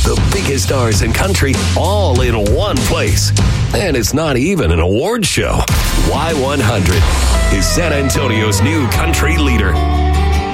The biggest stars in country all in one place. And it's not even an award show. Y100 is San Antonio's new country leader.